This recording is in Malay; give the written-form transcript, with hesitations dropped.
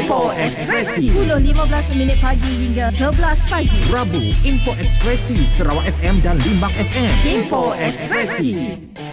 Info Ekspresi 10.15 pagi hingga 11 pagi. Rabu, Info Ekspresi Sarawak FM dan Limbang FM. Info Ekspresi.